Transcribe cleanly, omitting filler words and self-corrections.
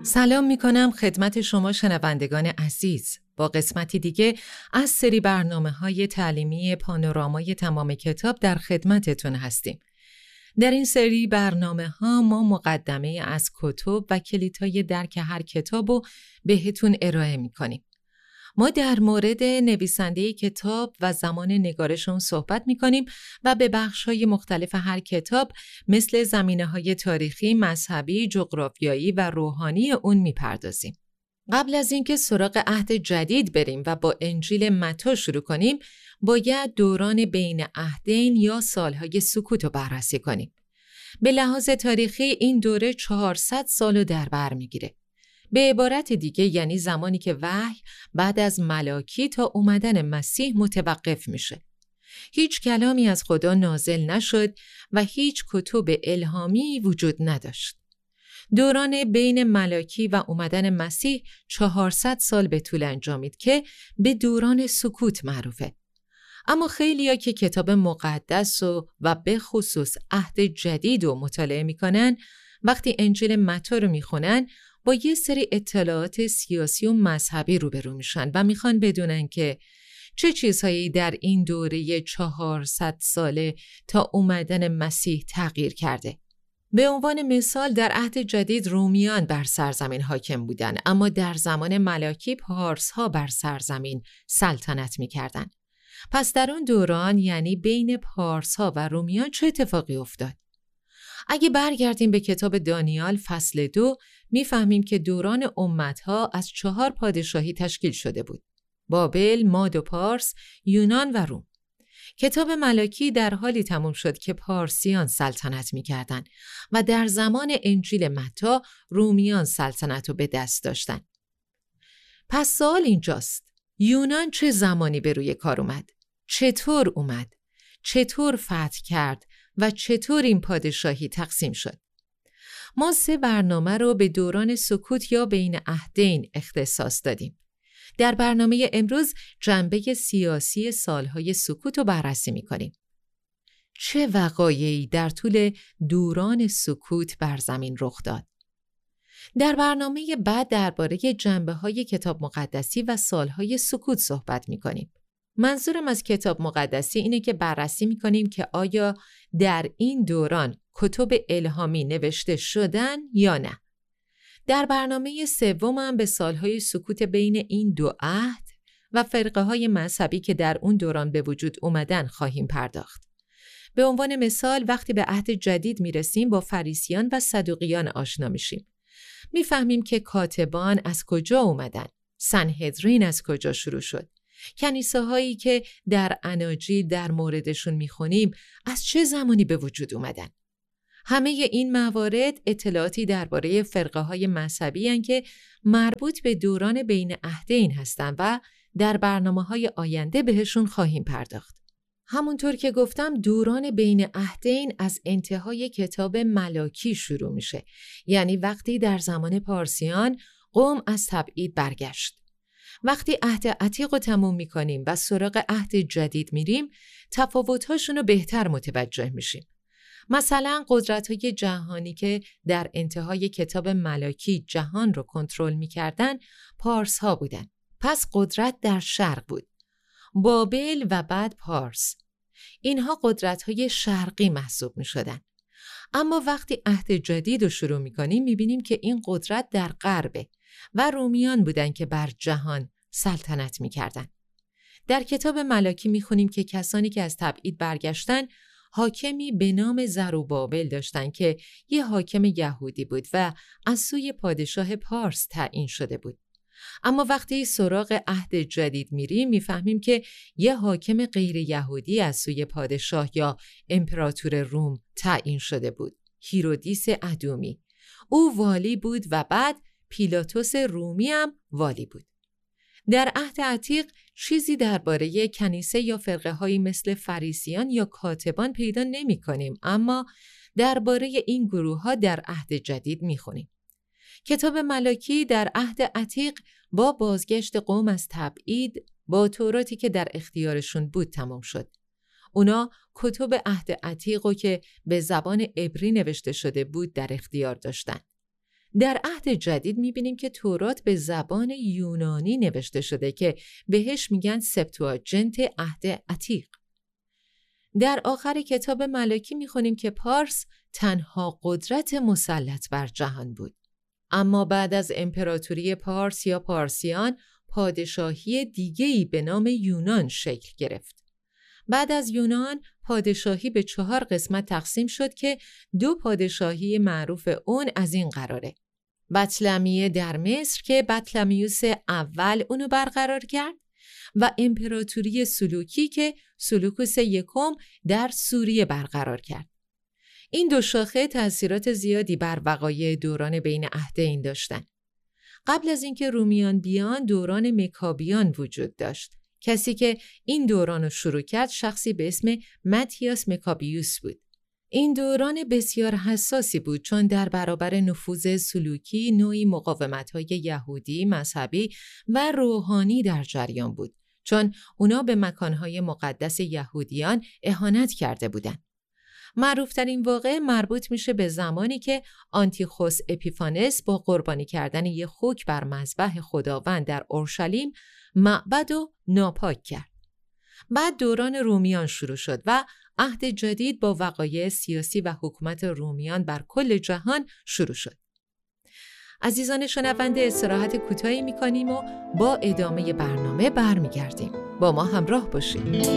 سلام میکنم خدمت شما شنوندگان عزیز. با قسمتی دیگه از سری برنامه‌های تعلیمی پانورامای تمام کتاب در خدمتتون هستیم. در این سری برنامه‌ها ما مقدمه از کتب و کلیدهای درک هر کتاب رو بهتون ارائه میکنیم. ما در مورد نویسنده کتاب و زمان نگارش اون صحبت میکنیم و به بخش‌های مختلف هر کتاب مثل زمینه‌های تاریخی، مذهبی، جغرافیایی و روحانی اون میپردازیم. قبل از اینکه سراغ عهد جدید بریم و با انجیل متی شروع کنیم، باید دوران بین عهدین یا سالهای سکوت رو بررسی کنیم. به لحاظ تاریخی این دوره 400 سال رو در بر میگیره. به عبارت دیگه یعنی زمانی که وحی بعد از ملاکی تا اومدن مسیح متوقف میشه. هیچ کلامی از خدا نازل نشد و هیچ کتب الهامی وجود نداشت. دوران بین ملاکی و اومدن مسیح 400 سال به طول انجامید که به دوران سکوت معروفه. اما خیلیا که کتاب مقدس و به خصوص عهد جدید رو مطالعه میکنن، وقتی انجیل متی رو میخونن با یه سری اطلاعات سیاسی و مذهبی روبرو میشن و میخوان بدونن که چه چیزهایی در این دوره 400 ساله تا اومدن مسیح تغییر کرده. به عنوان مثال در عهد جدید رومیان بر سرزمین حاکم بودن، اما در زمان ملاکی پارس‌ها بر سرزمین سلطنت میکردن. پس در اون دوران یعنی بین پارس‌ها و رومیان چه اتفاقی افتاد؟ اگه برگردیم به کتاب دانیال فصل 2 میفهمیم که دوران امتها از 4 پادشاهی تشکیل شده بود: بابل، ماد و پارس، یونان و روم. کتاب ملاکی در حالی تموم شد که پارسیان سلطنت می‌کردند و در زمان انجیل متی رومیان سلطنت رو به دست داشتن. پس سوال اینجاست: یونان چه زمانی به روی کار اومد؟ چطور اومد؟ چطور فتح کرد؟ و چطور این پادشاهی تقسیم شد؟ ما 3 برنامه رو به دوران سکوت یا بین عهدین اختصاص دادیم. در برنامه امروز جنبه سیاسی سالهای سکوت رو بررسی می‌کنیم. چه وقایعی در طول دوران سکوت بر زمین رخ داد؟ در برنامه بعد درباره جنبه‌های کتاب مقدسی و سالهای سکوت صحبت می‌کنیم. منظورم از کتاب مقدسی اینه که بررسی می‌کنیم که آیا در این دوران کتب الهامی نوشته شدن یا نه. در برنامه سوم هم به سالهای سکوت بین این دو عهد و فرقه‌های مذهبی که در اون دوران به وجود اومدن خواهیم پرداخت. به عنوان مثال وقتی به عهد جدید میرسیم با فریسیان و صدوقیان آشنا میشیم. میفهمیم که کاتبان از کجا اومدن، سنهدرین از کجا شروع شد، کنیسه‌هایی که در اناجیل در موردشون میخونیم از چه زمانی به وجود اومدن. همه این موارد اطلاعاتی درباره فرقه‌های مذهبی هستند که مربوط به دوران بین عهدین هستند و در برنامه‌های آینده بهشون خواهیم پرداخت. همونطور که گفتم دوران بین عهدین از انتهای کتاب ملاکی شروع میشه، یعنی وقتی در زمان پارسیان قوم از تبعید برگشت. وقتی عهد عتیق رو تموم میکنیم و سراغ عهد جدید میریم، تفاوت‌هاشون رو بهتر متوجه میشیم. مثلا قدرت‌های جهانی که در انتهای کتاب ملاکی جهان رو کنترل می‌کردن، پارس‌ها بودن. پس قدرت در شرق بود. بابل و بعد پارس. اینها قدرت‌های شرقی محسوب می‌شدن. اما وقتی عهد جدید رو شروع می‌کنیم می‌بینیم که این قدرت در غربه و رومیان بودن که بر جهان سلطنت می‌کردن. در کتاب ملاکی می‌خونیم که کسانی که از تبعید برگشتن حاکمی به نام زروبابل داشتن که یه حاکم یهودی بود و از سوی پادشاه پارس تعیین شده بود. اما وقتی سراغ عهد جدید میریم میفهمیم که یه حاکم غیر یهودی از سوی پادشاه یا امپراتور روم تعیین شده بود، هیرودیس ادومی. او والی بود و بعد پیلاتوس رومی هم والی بود. در عهد عتیق چیزی درباره کنیسه یا فرقه‌هایی مثل فریسیان یا کاتبان پیدا نمی‌کنیم، اما درباره این گروه‌ها در عهد جدید می‌خونیم. کتاب ملاکی در عهد عتیق با بازگشت قوم از تبعید با توراتی که در اختیارشون بود تمام شد. اونا کتب عهد عتیقو که به زبان عبری نوشته شده بود در اختیار داشتن. در عهد جدید می‌بینیم که تورات به زبان یونانی نوشته شده که بهش میگن سبتواجنت عهد عتیق. در آخر کتاب ملاکی می‌خونیم که پارس تنها قدرت مسلط بر جهان بود. اما بعد از امپراتوری پارس یا پارسیان، پادشاهی دیگه‌ای به نام یونان شکل گرفت. بعد از یونان، پادشاهی به 4 قسمت تقسیم شد که 2 پادشاهی معروف اون از این قراره. بطلمیه در مصر که بطلمیوس اول اونو برقرار کرد و امپراتوری سلوکی که سلوکوس یکم در سوریه برقرار کرد. این 2 شاخه تأثیرات زیادی بر وقایع دوران بین عهدین داشتن. قبل از اینکه رومیان بیان، دوران مکابیان وجود داشت. کسی که این دوران رو شروع کرد شخصی به اسم متیاس مکابیوس بود. این دوران بسیار حساسی بود چون در برابر نفوذ سلوکی نوعی مقاومت‌های یهودی، مذهبی و روحانی در جریان بود، چون اونا به مکانهای مقدس یهودیان اهانت کرده بودند. معروفترین واقعه مربوط میشه به زمانی که آنتیخوس اپیفانس با قربانی کردن یک خوک بر مذبح خداوند در اورشلیم معبد رو ناپاک کرد. بعد دوران رومیان شروع شد و عهد جدید با وقایع سیاسی و حکومت رومیان بر کل جهان شروع شد. عزیزان شنونده، استراحت کوتاهی می‌کنیم و با ادامه برنامه برمیگردیم. با ما همراه باشید.